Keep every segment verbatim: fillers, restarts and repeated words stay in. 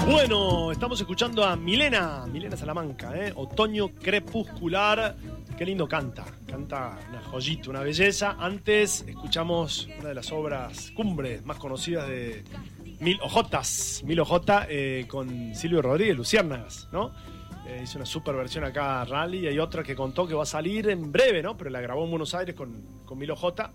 Bueno, estamos escuchando a Milena, Milena Salamanca, ¿eh? Otoño Crepuscular. Qué lindo canta, canta una joyita, una belleza. Antes escuchamos una de las obras cumbres más conocidas de Mil Ojotas, Mil Ojota, eh, con Silvio Rodríguez, Luciérnagas, ¿no? Eh, hizo una super versión acá, Rally, y hay otra que contó que va a salir en breve, ¿no? Pero la grabó en Buenos Aires con, con Mil Ojota.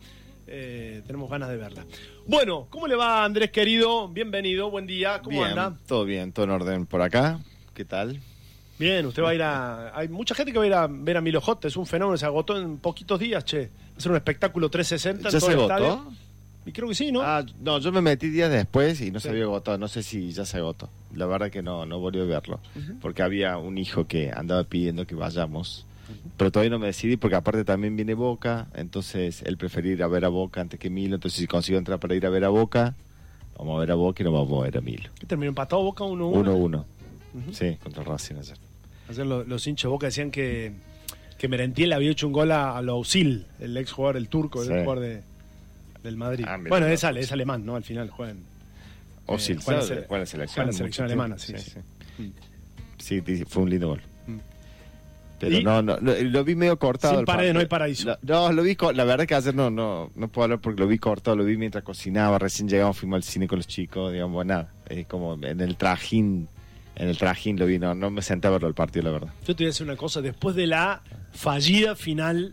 Eh, tenemos ganas de verla. Bueno, ¿cómo le va, Andrés querido? Bienvenido, buen día, ¿cómo bien, anda? Todo bien, todo en orden por acá. ¿Qué tal? Bien, usted va a ir a... Hay mucha gente que va a ir a ver a Mil Ojota, es un fenómeno, se agotó en poquitos días, che. Va a ser un espectáculo trescientos sesenta en ¿Ya todo se el agotó? estadio. Y creo que sí, ¿no? Ah, no, yo me metí días después y no Sí. se había agotado. No sé si ya se agotó. La verdad que no, no volví a verlo. Uh-huh. Porque había un hijo que andaba pidiendo que vayamos. Pero todavía no me decidí porque aparte también viene Boca. Entonces él prefería ir a ver a Boca antes que Milo. Entonces si consigo entrar para ir a ver a Boca, vamos a ver a Boca y no vamos a ver a Milo. ¿Qué terminó empatado Boca uno uno? uno uno. Uh-huh. Sí, contra Racing ayer. Ayer los, los hinchas de Boca decían que, que Merentiel había hecho un gol a, a Lousil, el ex jugador, el turco, Sí. el jugador de, del Madrid. Ah, mira, bueno, no, es, ale- pues. es alemán, ¿no? Al final juegan. Osil, Eh, juega la ¿sabes? sele- Juega la selección. juega la selección mucho alemana, tiempo. sí, sí. sí. Sí, sí, fue un lindo gol. Mm. Pero Y- no, no, lo, lo vi medio cortado. Sin el paredes partido. no hay paraíso. Lo- no, lo vi, co- la verdad que ayer no, no, no puedo hablar porque lo vi cortado, lo vi mientras cocinaba, recién llegamos, fuimos al cine con los chicos, digamos, nada, es como en el trajín, en el trajín lo vi, no, no me senté a verlo el partido, la verdad. Yo te voy a decir una cosa, después de la fallida final,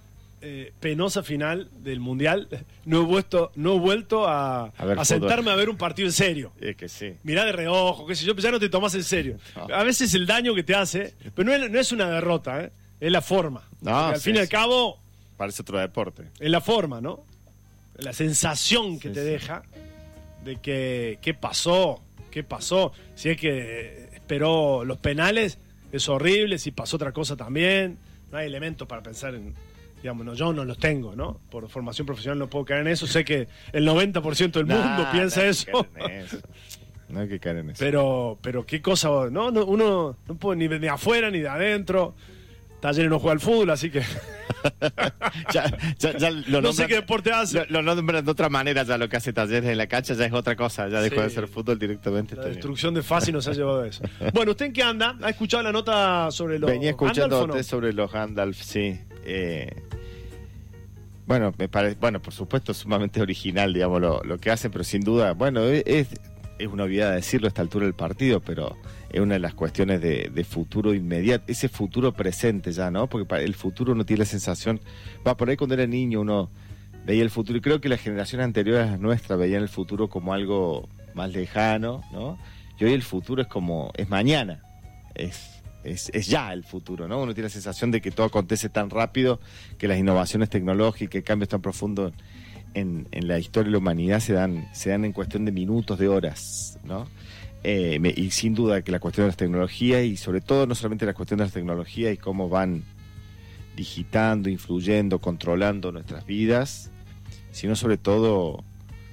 eh, penosa final del Mundial, no he vuelto, no he vuelto a, A ver a fútbol. sentarme a ver un partido en serio. Es que sí. Mirá de reojo, qué sé yo, pero ya no te tomas en serio. No. A veces el daño que te hace, pero no es, no es una derrota, ¿eh? Es la forma. No, Porque al sí, fin y al sí. cabo, Parece otro deporte. es la forma, ¿no? La sensación que Sí, te sí. deja de que, ¿qué pasó? ¿Qué pasó? Si es que esperó los penales, es horrible. Si pasó otra cosa también, no hay elementos para pensar en, digamos, no, yo no los tengo, ¿no? Por formación profesional no puedo caer en eso. Sé que el noventa por ciento del mundo Nah, piensa no hay eso. que caer en eso. No hay que caer en eso. Pero, pero qué cosa, ¿no? No, uno no puede ni de afuera ni de adentro. Talleres no juega al fútbol, así que ya, ya, ya lo no sé nombran- qué deporte hace. Lo, lo nombran de otra manera ya lo que hace Talleres en la cancha, ya es otra cosa, ya dejó Sí. de ser fútbol directamente. La está bien. destrucción de Fasi nos ha llevado a eso. Bueno, ¿usted en qué anda? ¿Ha escuchado la nota sobre los Venía escuchando Gandalf o no? sobre los Gandalf, sí. Eh, bueno, me parece, bueno, por supuesto, sumamente original, digamos, lo, lo que hacen, pero sin duda, bueno, es, es una obviedad decirlo a esta altura del partido, pero es una de las cuestiones de, de futuro inmediato, ese futuro presente ya, ¿no? Porque para el futuro uno tiene la sensación, va por ahí cuando era niño uno veía el futuro, y creo que las generaciones anteriores a las nuestras veían el futuro como algo más lejano, ¿no? Y hoy el futuro es como, es mañana, es... Es, es ya el futuro, ¿no? Uno tiene la sensación de que todo acontece tan rápido, que las innovaciones tecnológicas, cambios tan profundos en, en la historia de la humanidad se dan, se dan en cuestión de minutos, de horas, ¿no? Eh, me- y sin duda que la cuestión de las tecnologías, y sobre todo no solamente la cuestión de las tecnologías y cómo van digitando, influyendo, controlando nuestras vidas, sino sobre todo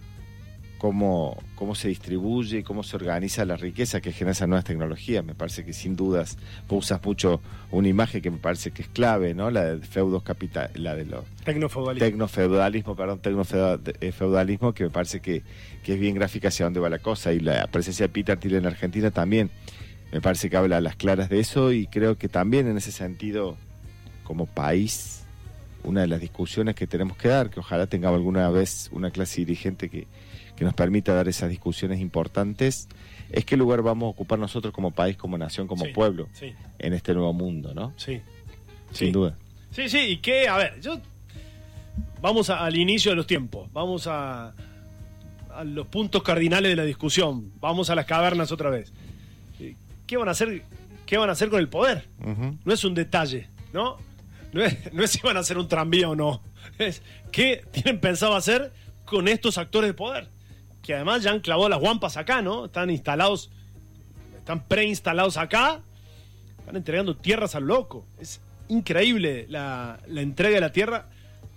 cómo, cómo se distribuye y cómo se organiza la riqueza que genera esas nuevas tecnologías. Me parece que sin dudas vos usas mucho una imagen que me parece que es clave, ¿no? La del feudos capital, la de los Tecnofeudalismo. tecnofeudalismo, perdón, tecnofeudalismo, que me parece que, que es bien gráfica hacia dónde va la cosa, y la presencia de Peter Thiel en Argentina también me parece que habla a las claras de eso, y creo que también en ese sentido, como país, una de las discusiones que tenemos que dar, que ojalá tengamos alguna vez una clase dirigente que que nos permita dar esas discusiones importantes, es qué lugar vamos a ocupar nosotros como país, como nación, como Sí, pueblo, Sí, en este nuevo mundo, ¿no? sí. Sin Sí. duda. Sí, sí, y que, a ver, yo. Vamos a- al inicio de los tiempos. Vamos a, a los puntos cardinales de la discusión. Vamos a las cavernas otra vez. Eh, ¿Qué van a hacer? ¿Qué van a hacer con el poder? Ujú. No es un detalle, ¿no? No es, no es si van a hacer un tranvía o no. Es qué tienen pensado hacer con estos actores de poder. Que además ya han clavado las guampas acá, ¿no? Están instalados, están preinstalados acá. Están entregando tierras al loco. Es increíble la, la entrega de la tierra.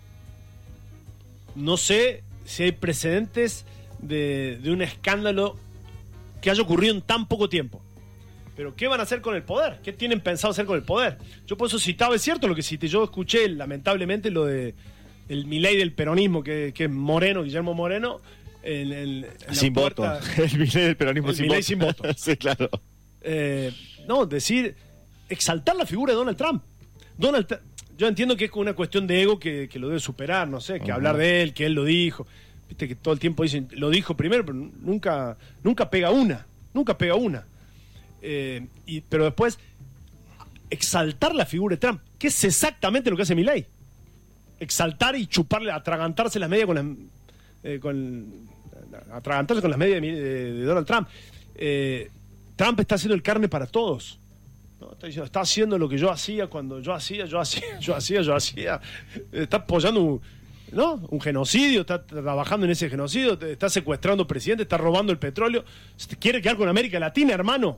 No sé si hay precedentes de, de un escándalo que haya ocurrido en tan poco tiempo. Pero ¿qué van a hacer con el poder? ¿Qué tienen pensado hacer con el poder? Yo por eso citaba, es cierto lo que cité, yo escuché lamentablemente lo de el Milei del peronismo, que, que es Moreno, Guillermo Moreno, En, en, en sin voto. El Milei del peronismo el sin, Milei voto. sin voto. Sí, claro. Eh, no, decir, exaltar la figura de Donald Trump. Donald Trump, yo entiendo que es una cuestión de ego que, que lo debe superar, no sé, que uh-huh. hablar de él, que él lo dijo. Viste que todo el tiempo dicen, lo dijo primero, pero nunca, nunca pega una. Nunca pega una. Eh, y, pero después, exaltar la figura de Trump, que es exactamente lo que hace Milei. Exaltar y chuparle, atragantarse las medias con las... Eh, con, atragantarse con las medias de, de, de Donald Trump. Eh, Trump está haciendo el carne para todos, ¿no? Está diciendo, está haciendo lo que yo hacía cuando yo hacía, yo hacía, yo hacía, yo hacía. Está apoyando un, ¿no? un genocidio, está trabajando en ese genocidio, está secuestrando presidentes, está robando el petróleo. ¿Se quiere quedar con América Latina, hermano?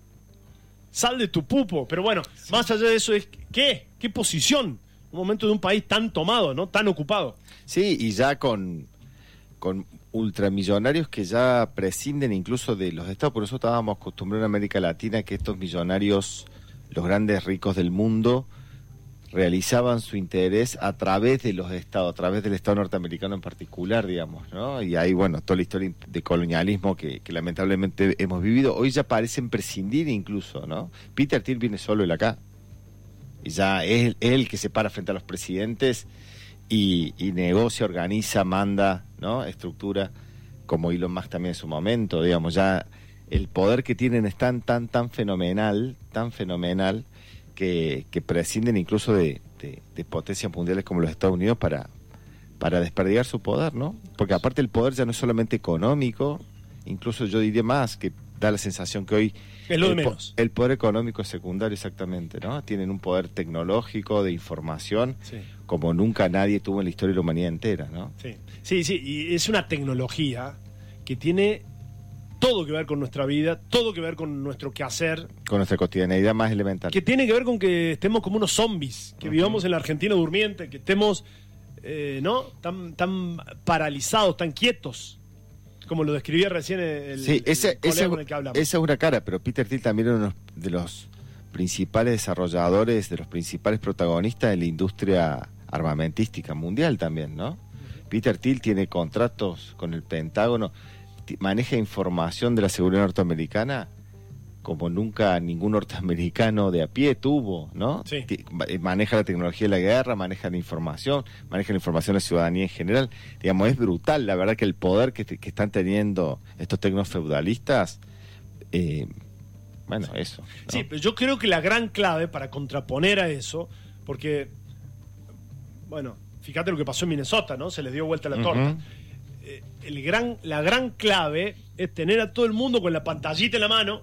Sal de tu pupo. Pero bueno, sí. Más allá de eso, es ¿qué? ¿Qué posición? Un momento de un país tan tomado, ¿no? Tan ocupado. Sí, y ya con... con ultramillonarios que ya prescinden incluso de los estados. Por eso estábamos acostumbrados en América Latina que estos millonarios, los grandes ricos del mundo, realizaban su interés a través de los estados, a través del estado norteamericano en particular, digamos, ¿no? Y ahí, bueno, toda la historia de colonialismo que, que lamentablemente hemos vivido, hoy ya parecen prescindir incluso, ¿no? Peter Thiel viene solo él acá, y ya es él que se para frente a los presidentes y, y negocia, organiza, manda, ¿no? Estructura, como Elon Musk también en su momento, digamos, ya el poder que tienen es tan, tan, tan fenomenal, tan fenomenal, que, que prescinden incluso de, de, de potencias mundiales como los Estados Unidos para, para desperdigar su poder, ¿no? Porque aparte el poder ya no es solamente económico, incluso yo diría más, que da la sensación que hoy es lo de el, menos. el poder económico es secundario, exactamente, ¿no? Tienen un poder tecnológico, de información, sí, como nunca nadie tuvo en la historia de la humanidad entera, ¿no? Sí, sí, sí, y es una tecnología que tiene todo que ver con nuestra vida, todo que ver con nuestro quehacer. Con nuestra cotidianeidad más elemental. Que tiene que ver con que estemos como unos zombies, que uh-huh. vivamos en la Argentina durmiente, que estemos, eh, ¿no? Tan, tan paralizados, tan quietos, como lo describía recién el, sí, ese, el colega ese, con el que hablamos. Esa es una cara, pero Peter Thiel también era uno de los principales desarrolladores, de los principales protagonistas de la industria armamentística mundial también, ¿no? Uh-huh. Peter Thiel tiene contratos con el Pentágono, maneja información de la seguridad norteamericana como nunca ningún norteamericano de a pie tuvo, ¿no? Sí. Maneja la tecnología de la guerra, maneja la información, maneja la información de la ciudadanía en general. Digamos, es brutal, la verdad, que el poder que, que están teniendo estos tecnofeudalistas, eh, bueno, sí. eso, ¿no? Sí, pero yo creo que la gran clave para contraponer a eso, porque, bueno, fíjate lo que pasó en Minnesota, ¿no? Se les dio vuelta la uh-huh. torta. El gran, la gran clave es tener a todo el mundo con la pantallita en la mano,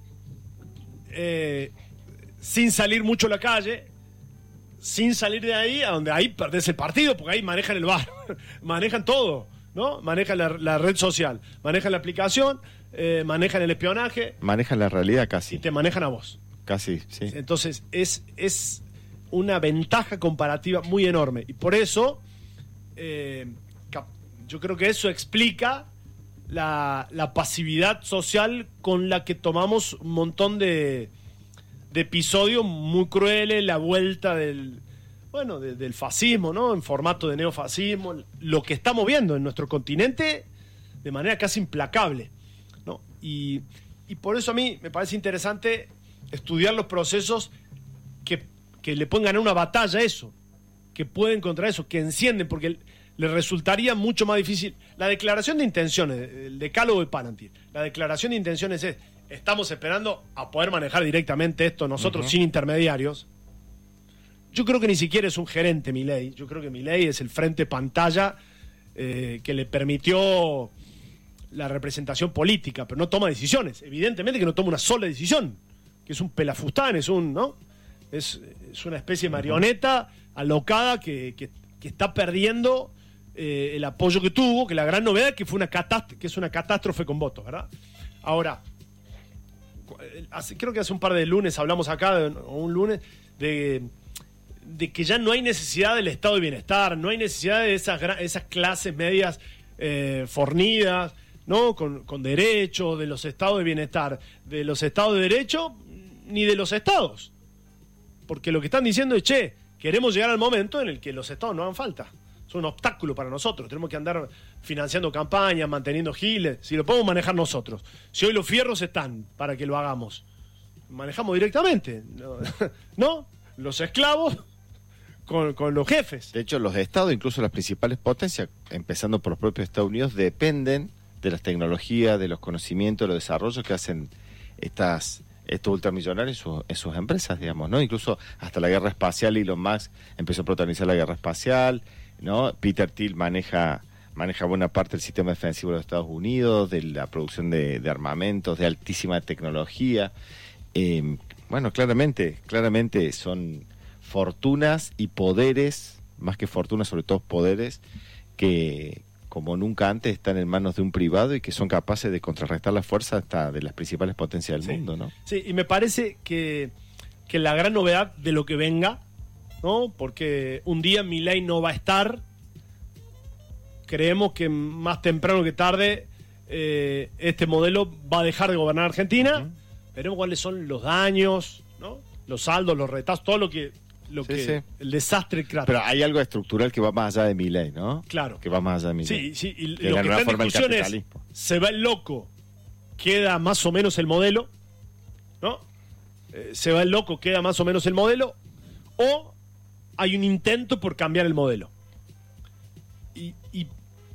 eh, sin salir mucho a la calle, sin salir de ahí, a donde ahí perdés el partido, porque ahí manejan el bar, manejan todo, ¿no? Manejan la, la red social, manejan la aplicación, eh, manejan el espionaje. Manejan la realidad casi. Y te manejan a vos. Casi, sí. Entonces, es, es una ventaja comparativa muy enorme. Y por eso... Eh, yo creo que eso explica la, la pasividad social con la que tomamos un montón de, de episodios muy crueles, la vuelta del, bueno, de, del fascismo, ¿no? En formato de neofascismo, lo que estamos viendo en nuestro continente de manera casi implacable, ¿no? Y, y por eso a mí me parece interesante estudiar los procesos que, que le pueden ganar una batalla a eso, que pueden contra eso, que encienden, porque... El, le resultaría mucho más difícil. La declaración de intenciones, el decálogo de Palantir, la declaración de intenciones es, estamos esperando a poder manejar directamente esto nosotros uh-huh. sin intermediarios. Yo creo que ni siquiera es un gerente Milei, yo creo que Milei es el frente pantalla eh, que le permitió la representación política, pero no toma decisiones, evidentemente que no toma una sola decisión, que es un pelafustán, es un, ¿no? Es, es una especie de marioneta alocada que, que, que está perdiendo Eh, el apoyo que tuvo, que la gran novedad es que fue una catástrofe, que es una catástrofe con votos, ¿verdad? Ahora, hace, creo que hace un par de lunes hablamos acá, o un lunes, de, de que ya no hay necesidad del estado de bienestar, no hay necesidad de esas, esas clases medias eh, fornidas, ¿no? Con, con derechos, de los estados de bienestar, de los estados de derecho, ni de los estados. Porque lo que están diciendo es, che, queremos llegar al momento en el que los estados no hagan falta. son un obstáculo para nosotros. Tenemos que andar financiando campañas, manteniendo giles. Si lo podemos manejar nosotros. Si hoy los fierros están para que lo hagamos, manejamos directamente. ¿No? ¿No? Los esclavos con, con los jefes. De hecho, los estados, incluso las principales potencias, empezando por los propios Estados Unidos, dependen de las tecnologías, de los conocimientos, de los desarrollos que hacen estas estos ultramillonarios en sus, en sus empresas, digamos, ¿no? Incluso hasta la guerra espacial, Elon Musk empezó a protagonizar la guerra espacial, ¿no? Peter Thiel maneja maneja buena parte del sistema defensivo de los Estados Unidos, de la producción de, de armamentos de altísima tecnología. Eh, bueno, claramente, claramente son fortunas y poderes, más que fortunas, sobre todo poderes, que como nunca antes están en manos de un privado y que son capaces de contrarrestar la fuerza hasta de las principales potencias del sí. mundo, ¿no? Sí, y me parece que, que la gran novedad de lo que venga, ¿no? Porque un día Milei no va a estar, creemos que más temprano que tarde eh, este modelo va a dejar de gobernar Argentina, uh-huh. Veremos cuáles son los daños, ¿no? Los saldos, los retazos, todo lo que... Lo sí, que, sí. El desastre creativo. Pero hay algo estructural que va más allá de Milei, ¿no? Claro. Que va más allá de Milei. Sí, sí. Y que lo la que nueva está en forma discusión del es, capitalismo. se va el loco, queda más o menos el modelo, ¿no? Eh, se va el loco, queda más o menos el modelo, o hay un intento por cambiar el modelo. Y, y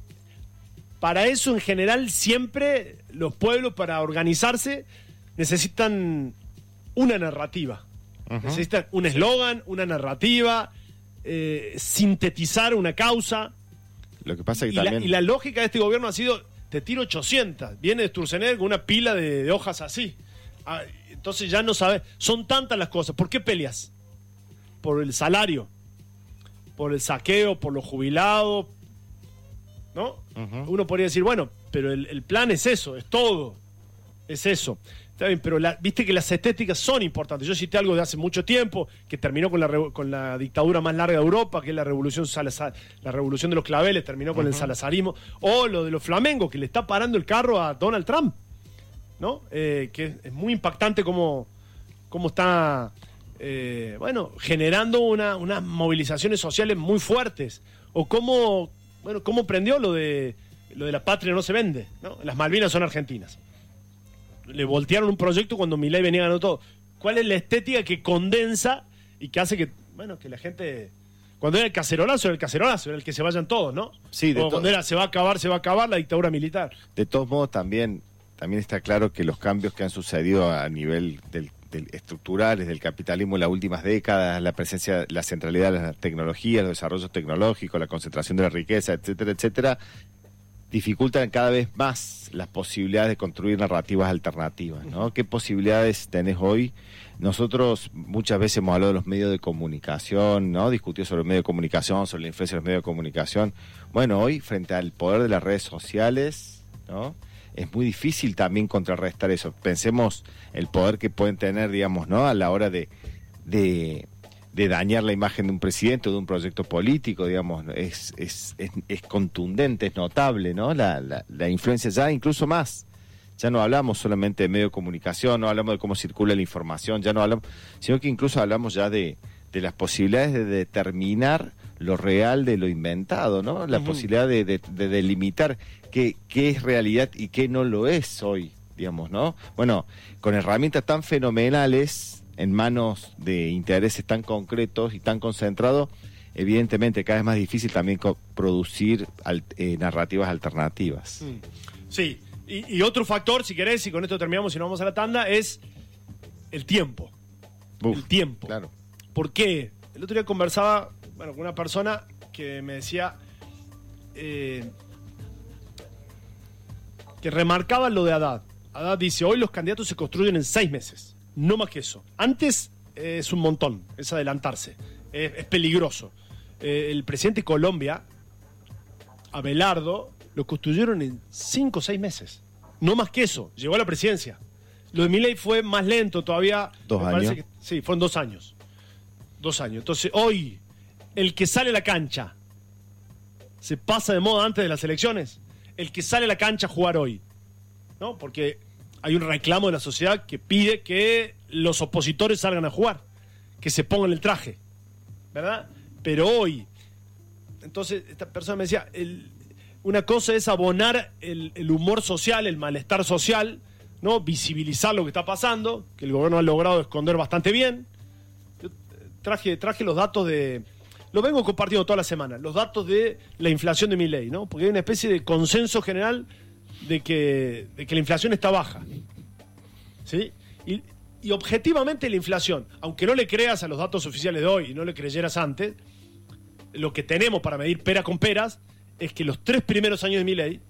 para eso, en general, siempre los pueblos, para organizarse, necesitan una narrativa. Uh-huh. Necesitan un eslogan, una narrativa, eh, sintetizar una causa. Lo que pasa es que y, también... la, y la lógica de este gobierno ha sido, te tiro ochocientas, viene de Sturzenegger con una pila de, de hojas así. Ah, entonces ya no sabes, son tantas las cosas. ¿Por qué peleas? Por el salario, por el saqueo, por los jubilados, ¿no? Uh-huh. Uno podría decir, bueno, pero el, el plan es eso, es todo, es eso. Está bien, pero la, viste que las estéticas son importantes. Yo cité algo de hace mucho tiempo, que terminó con la, con la dictadura más larga de Europa, que es la revolución Salazar, la revolución de los claveles, terminó con uh-huh. el salazarismo, o lo de los flamencos, que le está parando el carro a Donald Trump, ¿no? Eh, que es muy impactante cómo, cómo está, eh, bueno, generando una, unas movilizaciones sociales muy fuertes, o cómo, bueno, cómo prendió lo de, lo de la patria no se vende, ¿no? Las Malvinas son argentinas. Le voltearon un proyecto cuando Milei venía ganando todo. ¿Cuál es la estética que condensa y que hace que, bueno, que la gente... Cuando era el cacerolazo, era el cacerolazo, era el que se vayan todos, ¿no? Sí, de o cuando to- era se va a acabar, se va a acabar la dictadura militar. De todos modos, también, también está claro que los cambios que han sucedido a nivel del, del estructurales del capitalismo en las últimas décadas, la presencia, la centralidad de las tecnologías, los desarrollos tecnológicos, la concentración de la riqueza, etcétera, etcétera, dificultan cada vez más las posibilidades de construir narrativas alternativas, ¿no? ¿Qué posibilidades tenés hoy? Nosotros muchas veces hemos hablado de los medios de comunicación, ¿no? Discutido sobre el medio de comunicación, sobre la influencia de los medios de comunicación. Bueno, hoy, frente al poder de las redes sociales, ¿no? Es muy difícil también contrarrestar eso. Pensemos el poder que pueden tener, digamos, ¿no? A la hora de... de de dañar la imagen de un presidente o de un proyecto político, digamos, es, es, es, es contundente, es notable, ¿no? La, la, la influencia ya incluso más. Ya no hablamos solamente de medio de comunicación, no hablamos de cómo circula la información, ya no hablamos, sino que incluso hablamos ya de, de las posibilidades de determinar lo real de lo inventado, ¿no? La uh-huh. posibilidad de, de, de delimitar qué, qué es realidad y qué no lo es hoy, digamos, ¿no? Bueno, con herramientas tan fenomenales en manos de intereses tan concretos y tan concentrados, evidentemente cada vez más difícil también co- producir al, eh, narrativas alternativas. Mm. Sí, y, y otro factor, si querés, y con esto terminamos y nos vamos a la tanda, es el tiempo. Uf, el tiempo. Claro. ¿Por qué? El otro día conversaba, bueno, con una persona que me decía eh, que remarcaba lo de Haddad. Haddad dice, hoy los candidatos se construyen en seis meses. No más que eso. Antes eh, es un montón, es adelantarse, es, es peligroso. Eh, el presidente de Colombia, Abelardo, lo construyeron en cinco o seis meses. No más que eso, llegó a la presidencia. Lo de Milei fue más lento todavía. Dos años. Que, sí, fueron dos años. Dos años. Entonces, hoy, el que sale a la cancha, se pasa de moda antes de las elecciones. El que sale a la cancha a jugar hoy, ¿no? Porque hay un reclamo de la sociedad que pide que los opositores salgan a jugar, que se pongan el traje, ¿verdad? Pero hoy, entonces esta persona me decía, el, una cosa es abonar el, el humor social, el malestar social, ¿no? Visibilizar lo que está pasando, que el gobierno ha logrado esconder bastante bien. Yo traje, traje los datos de... Lo vengo compartiendo toda la semana, los datos de la inflación de Milei, ¿no? Porque hay una especie de consenso general de que, de que la inflación está baja. ¿Sí? Y, y objetivamente la inflación, aunque no le creas a los datos oficiales de hoy y no le creyeras antes, lo que tenemos para medir pera con peras es que los tres primeros años de Milei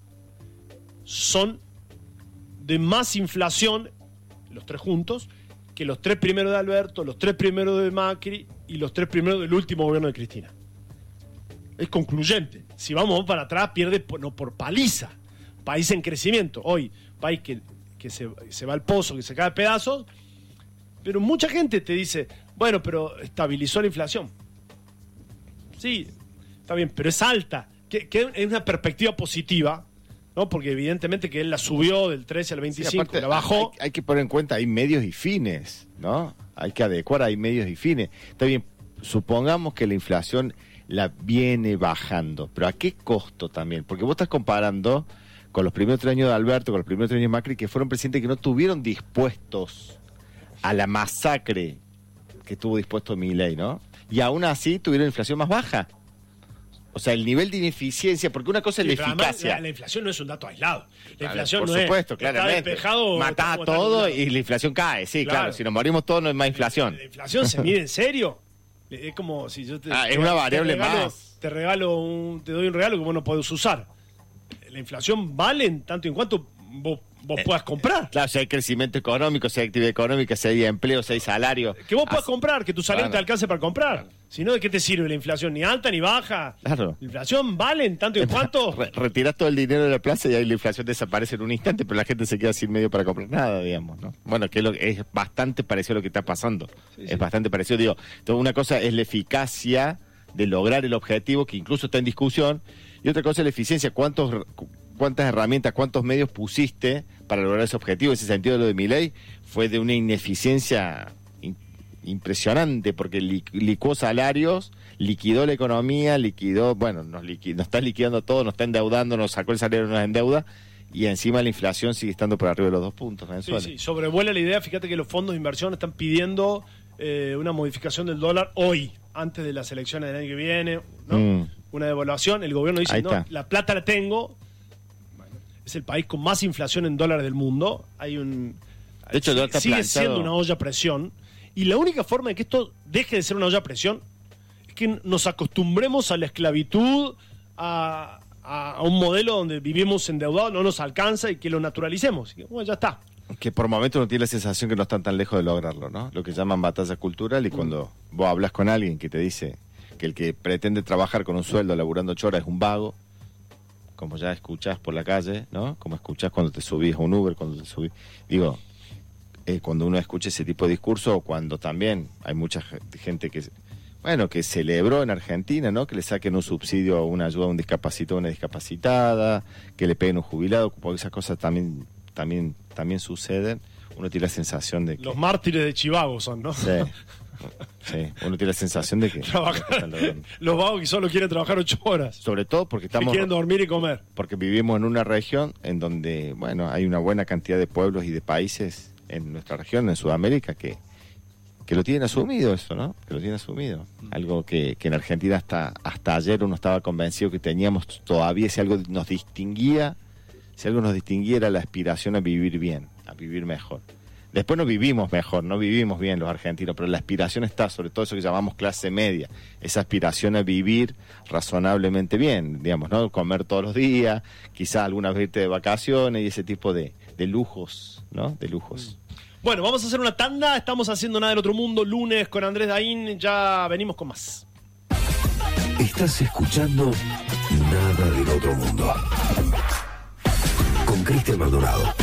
son de más inflación, los tres juntos, que los tres primeros de Alberto, los tres primeros de Macri y los tres primeros del último gobierno de Cristina. Es concluyente. Si vamos para atrás, pierde por, no, por paliza. País en crecimiento. Hoy, país que, que se, se va al pozo, que se cae a pedazos. Pero mucha gente te dice, bueno, pero estabilizó la inflación. Sí, está bien, pero es alta. Que, que es una perspectiva positiva, ¿no? Porque evidentemente que él la subió del trece al veinticinco, sí, aparte, la bajó. Hay, hay que poner en cuenta, hay medios y fines, ¿no? Hay que adecuar, hay medios y fines. Está bien, supongamos que la inflación la viene bajando, pero ¿a qué costo también? Porque vos estás comparando con los primeros tres años de Alberto, con los primeros tres años de Macri, que fueron presidentes que no estuvieron dispuestos a la masacre que estuvo dispuesto Milei, ¿no? Y aún así tuvieron inflación más baja. O sea, el nivel de ineficiencia, porque una cosa es la eficacia. La, la inflación no es un dato aislado. La claro, inflación por no supuesto, es, claramente. Matás a todo y la inflación cae, sí, claro. claro. Si nos morimos todos no hay más inflación. La, la inflación se mide en serio. Es como si yo te... Ah, es una variable te regalo, más. Te regalo un, te doy un regalo que vos no podés usar. La inflación vale en tanto en cuanto vos, vos eh, puedas comprar. Claro, si hay crecimiento económico, si hay actividad económica, si hay empleo, si hay salario. Que vos puedas comprar, que tu salario claro. te alcance para comprar. Claro. Si no, ¿de qué te sirve la inflación? Ni alta ni baja. Claro. La inflación vale en tanto en cuanto... Re retirás todo el dinero de la plaza y ahí la inflación desaparece en un instante, pero la gente se queda sin medio para comprar nada, digamos, ¿no? Bueno, que es, lo, es bastante parecido a lo que está pasando. Sí, es sí. bastante parecido, digo. Entonces, una cosa es la eficacia de lograr el objetivo, que incluso está en discusión, y otra cosa es la eficiencia. ¿Cuántos, cuántas herramientas, cuántos medios pusiste para lograr ese objetivo? En ese sentido, lo de Milei fue de una ineficiencia impresionante, porque li licuó salarios, liquidó la economía, liquidó, bueno, nos, liqui nos está liquidando todo, nos está endeudando, nos sacó el salario, nos endeuda, y encima la inflación sigue estando por arriba de los dos puntos mensuales. Sí, sí, sobrevuela la idea. Fíjate que los fondos de inversión están pidiendo eh, una modificación del dólar hoy, antes de las elecciones del año que viene, ¿no? Mm. Una devaluación. El gobierno dice, no, la plata la tengo. Bueno, es el país con más inflación en dólares del mundo. Hay un... De hecho, sigue, está sigue planchado. siendo una olla a presión. Y la única forma de que esto deje de ser una olla a presión es que nos acostumbremos a la esclavitud, a, a, a un modelo donde vivimos endeudados, no nos alcanza, y que lo naturalicemos. Y, bueno, ya está. Que por momentos uno tiene la sensación que no están tan lejos de lograrlo, ¿no? Lo que llaman batalla cultural, y cuando mm. vos hablas con alguien que te dice que el que pretende trabajar con un sueldo laburando ocho horas es un vago, como ya escuchás por la calle, ¿no? Como escuchás cuando te subís a un Uber, cuando te subís... Digo... Eh, cuando uno escucha ese tipo de discurso, o cuando también hay mucha gente que, bueno, que celebró en Argentina, ¿no? Que le saquen un subsidio o una ayuda a un discapacitado o una discapacitada, que le peguen un jubilado, porque esas cosas también, también, también suceden. Uno tiene la sensación de que... Los mártires de Chivago son, ¿no? Sí, sí. Uno tiene la sensación de que... Trabajar, los vagos que solo quieren trabajar ocho horas. Sobre todo porque estamos... Que quieren dormir y comer. Porque vivimos en una región en donde, bueno, hay una buena cantidad de pueblos y de países en nuestra región, en Sudamérica, que, que lo tienen asumido eso, ¿no? Que lo tienen asumido. Algo que, que en Argentina hasta, hasta ayer uno estaba convencido que teníamos todavía, si algo nos distinguía, si algo nos distinguía era la aspiración a vivir bien, a vivir mejor. Después no vivimos mejor, no vivimos bien los argentinos, pero la aspiración está, sobre todo eso que llamamos clase media, esa aspiración a vivir razonablemente bien, digamos, ¿no? Comer todos los días, quizás alguna vez irte de vacaciones y ese tipo de, de lujos, ¿no? De lujos. Bueno, vamos a hacer una tanda. Estamos haciendo Nada del Otro Mundo, lunes con Andrés Daín. Ya venimos con más. Estás escuchando Nada del Otro Mundo con Cristian Maldonado.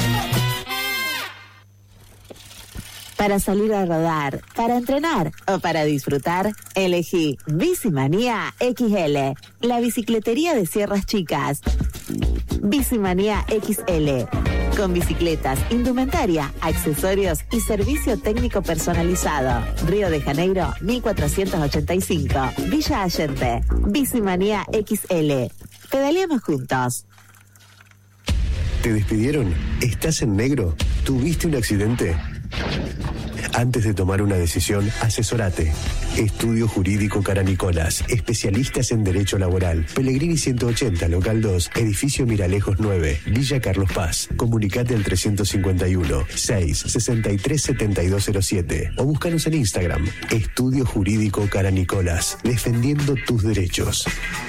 Para salir a rodar, para entrenar o para disfrutar, elegí Bicimanía X L, la bicicletería de Sierras Chicas. Bicimanía X L. con bicicletas, indumentaria, accesorios y servicio técnico personalizado. Río de Janeiro, mil cuatrocientos ochenta y cinco, Villa Allende. Bicimanía X L. Pedaleamos juntos. ¿Te despidieron? ¿Estás en negro? ¿Tuviste un accidente? Antes de tomar una decisión, asesorate. Estudio Jurídico Caranicolas, especialistas en Derecho Laboral. Pellegrini ciento ochenta, Local dos, Edificio Miralejos nueve, Villa Carlos Paz. Comunicate al trescientos cincuenta y uno, seis, sesenta y tres, setenta y dos cero siete o búscanos en Instagram. Estudio Jurídico Caranicolas, defendiendo tus derechos.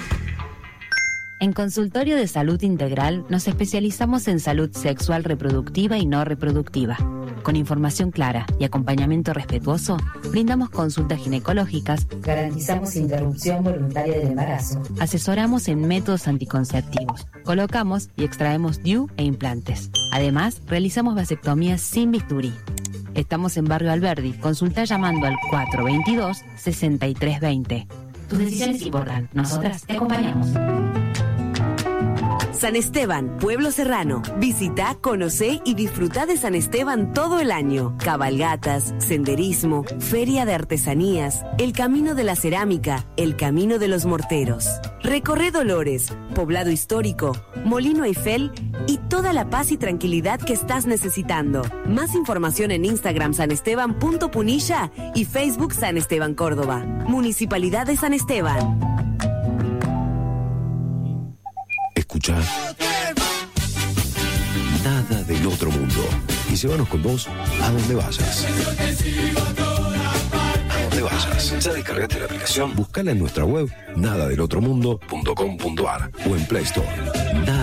En Consultorio de Salud Integral nos especializamos en salud sexual reproductiva y no reproductiva. Con información clara y acompañamiento respetuoso, brindamos consultas ginecológicas, garantizamos interrupción voluntaria del embarazo, asesoramos en métodos anticonceptivos, colocamos y extraemos D I U e implantes. Además, realizamos vasectomías sin bisturí. Estamos en Barrio Alberdi. Consulta llamando al cuatro veintidós, sesenta y tres veinte. Tus decisiones importan. Nosotras te acompañamos. San Esteban, Pueblo Serrano. Visita, conocé y disfruta de San Esteban todo el año. Cabalgatas, senderismo, feria de artesanías, el camino de la cerámica, el camino de los morteros. Recorre Dolores, poblado histórico, Molino Eiffel y toda la paz y tranquilidad que estás necesitando. Más información en Instagram sanesteban.punilla y Facebook San Esteban Córdoba. Municipalidad de San Esteban. Escucha Nada del Otro Mundo y llévanos con vos a donde vayas. A donde vayas. Ya descargate la aplicación, buscala en nuestra web nada del otro mundo punto com punto ar o en Play Store. Nada